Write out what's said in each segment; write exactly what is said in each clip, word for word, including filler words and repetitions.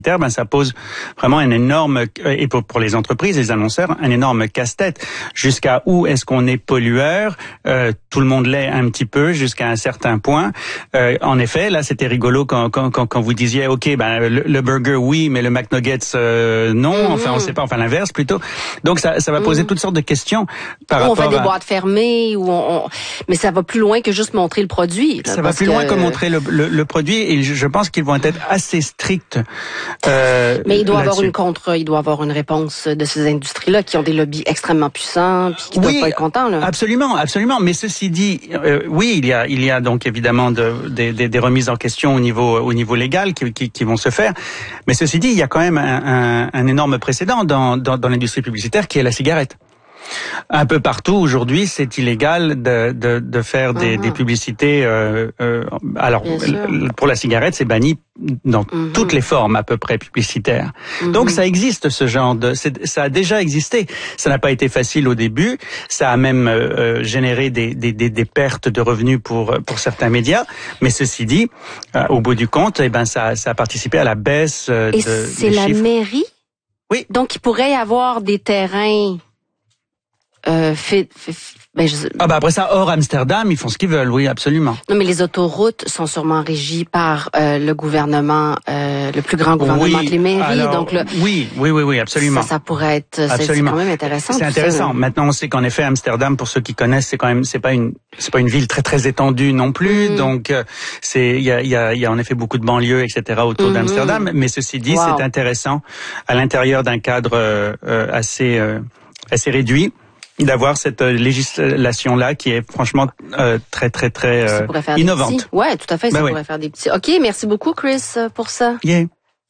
Ben, ça pose vraiment un énorme, et pour, pour les entreprises, les annonceurs, un énorme casse-tête. Jusqu'à où est-ce qu'on est pollueur? Euh, tout le monde l'est un petit peu jusqu'à un certain point. Euh, en effet, là, c'était rigolo quand, quand, quand, quand vous disiez, ok, ben le, le burger oui, mais le McNuggets euh, non. Mm-hmm. Enfin, on sait pas, enfin l'inverse plutôt. Donc ça, ça va poser mm-hmm. toutes sortes de questions par ou rapport. On fait des à... boîtes fermées, ou on, on... mais ça va plus loin que juste montrer le produit. Là, ça va plus que... loin que montrer le, le, le produit, et je, je pense qu'ils vont être assez stricts. Euh, mais il doit avoir une contre, il doit avoir une réponse de ces industries-là qui ont des lobbies extrêmement puissants, puis qui oui, doivent pas être contents, là. Absolument, absolument. Mais ceci dit, euh, oui, il y a, il y a donc évidemment de, de, de, des remises en question au niveau, au niveau légal qui, qui, qui vont se faire. Mais ceci dit, il y a quand même un, un, un énorme précédent dans, dans, dans l'industrie publicitaire qui est la cigarette. Un peu partout aujourd'hui, c'est illégal de, de, de faire des, uh-huh. des publicités. Euh, euh, alors, pour la cigarette, c'est banni dans uh-huh. toutes les formes à peu près publicitaires. Uh-huh. Donc, ça existe ce genre de. C'est, ça a déjà existé. Ça n'a pas été facile au début. Ça a même euh, généré des, des, des, des pertes de revenus pour pour certains médias. Mais ceci dit, euh, au bout du compte, eh ben ça, ça a participé à la baisse euh, Et de. c'est des la chiffres. Mairie. Oui. Donc, il pourrait y avoir des terrains. Euh, fait, fait, ben je... Ah bah après ça, hors Amsterdam, ils font ce qu'ils veulent, oui, absolument. Non, mais les autoroutes sont sûrement régies par euh, le gouvernement, euh, le plus grand gouvernement oui, que les mairies. alors, donc le... oui, oui, oui, oui, absolument. Ça, ça pourrait être, c'est, c'est quand même intéressant. C'est intéressant. Ça, Maintenant, on sait qu'en effet, Amsterdam, pour ceux qui connaissent, c'est quand même, c'est pas une, c'est pas une ville très très étendue non plus. Mm. Donc, euh, c'est, il y a, il y a, il y a en effet beaucoup de banlieues, et cetera autour mm-hmm. d'Amsterdam. Mais ceci dit, wow. c'est intéressant à l'intérieur d'un cadre euh, assez, euh, assez réduit, d'avoir cette législation-là qui est franchement euh, très, très, très euh, innovante. Ouais, tout à fait, ça ben pourrait oui. faire des petits... OK, merci beaucoup, Chris, pour ça. Yeah.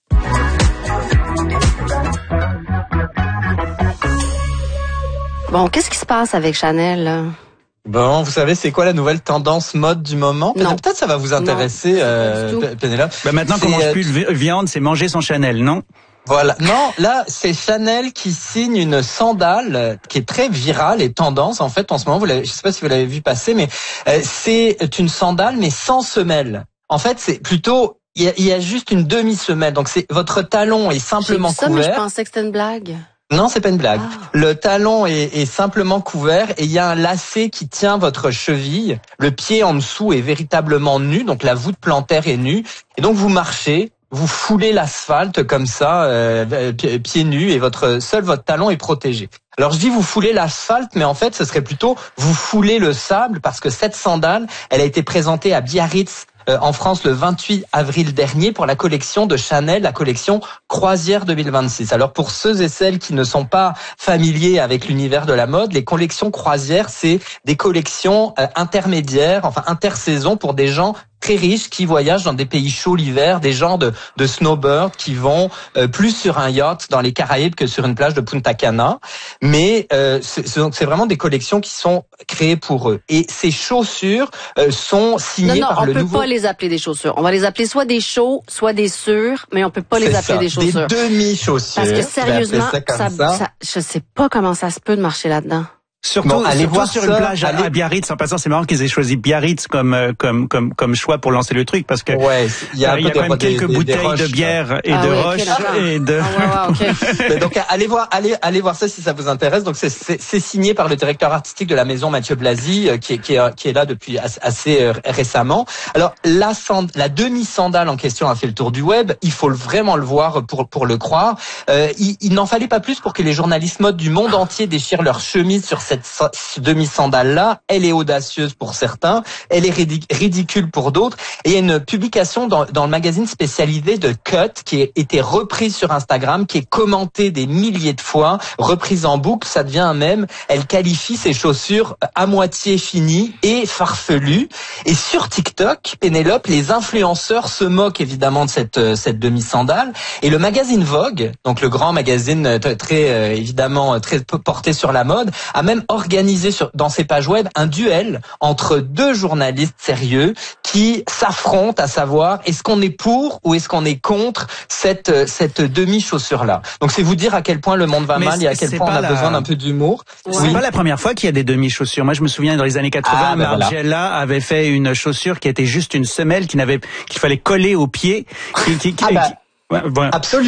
Bon, qu'est-ce qui se passe avec Chanel, là? Bon, vous savez, c'est quoi la nouvelle tendance mode du moment? Non. Peut-être ça va vous intéresser, euh, Pénélope. Ben maintenant qu'on mange plus de viande, c'est manger son Chanel, non? Voilà. Non, là, c'est Chanel qui signe une sandale qui est très virale et tendance, en fait, en ce moment. Vous l'avez, je sais pas si vous l'avez vu passer, mais euh, c'est une sandale, mais sans semelle. En fait, c'est plutôt, il y a, il y a juste une demi-semelle. Donc, c'est, votre talon est simplement J'ai vu ça, couvert. Mais je pensais que c'était une blague. Non, c'est pas une blague. Ah. Le talon est, est simplement couvert et il y a un lacet qui tient votre cheville. Le pied en dessous est véritablement nu, donc la voûte plantaire est nue. Et donc, vous marchez. Vous foulez l'asphalte comme ça, euh, pieds nus, et votre seul votre talon est protégé. Alors je dis vous foulez l'asphalte, mais en fait ce serait plutôt vous foulez le sable, parce que cette sandale, elle a été présentée à Biarritz euh, en France le vingt-huit avril dernier pour la collection de Chanel, la collection Croisière deux mille vingt-six. Alors pour ceux et celles qui ne sont pas familiers avec l'univers de la mode, les collections Croisière, c'est des collections euh, intermédiaires, enfin intersaison pour des gens très riches qui voyagent dans des pays chauds l'hiver, des gens de, de snowbird qui vont euh, plus sur un yacht dans les Caraïbes que sur une plage de Punta Cana. Mais euh, c'est, c'est vraiment des collections qui sont créées pour eux. Et ces chaussures euh, sont signées non, non, par le nouveau... Non, on peut pas les appeler des chaussures. On va les appeler soit des chauds, soit des sûrs, mais on peut pas les c'est appeler ça, des chaussures. Des demi-chaussures. Parce que sérieusement, ça ça, ça. Ça, je sais pas comment ça se peut de marcher là-dedans. Surtout, bon, allez surtout voir sur ça, une plage allez... à Biarritz. En passant, c'est marrant qu'ils aient choisi Biarritz comme comme comme comme choix pour lancer le truc, parce que ouais, il y a, il y a quand même des, quelques des, bouteilles des roches, de bière et ah de oui, roches okay, et de. Ah ouais, ouais, okay. Donc allez voir, allez allez voir ça si ça vous intéresse. Donc c'est c'est, c'est signé par le directeur artistique de la maison, Mathieu Blasi, qui est qui est qui est là depuis assez récemment. Alors la sand, la demi sandale en question a fait le tour du web. Il faut vraiment le voir pour pour le croire. Euh, il, il n'en fallait pas plus pour que les journalistes mode du monde entier déchirent leur chemise sur cette demi-sandale-là. Elle est audacieuse pour certains, elle est ridicule pour d'autres. Et il y a une publication dans, dans le magazine spécialisé de Cut qui a été reprise sur Instagram, qui est commentée des milliers de fois, reprise en boucle, ça devient un mème. Elle qualifie ses chaussures à moitié finies et farfelues. Et sur TikTok, Pénélope, les influenceurs se moquent évidemment de cette, cette demi-sandale. Et le magazine Vogue, donc le grand magazine très évidemment très porté sur la mode, a même organisé sur, dans ses pages web un duel entre deux journalistes sérieux qui s'affrontent à savoir est-ce qu'on est pour ou est-ce qu'on est contre cette cette demi-chaussure là. Donc c'est vous dire à quel point le monde va Mais mal et à quel point on a la... besoin d'un peu d'humour. Ouais. C'est oui. pas la première fois qu'il y a des demi-chaussures. Moi je me souviens dans les années quatre-vingts, ah, ben Margiela voilà. avait fait une chaussure qui était juste une semelle qui n'avait qu'il fallait coller au pied qui, qui, qui, ah bah, qui... Ouais, voilà. Absolument.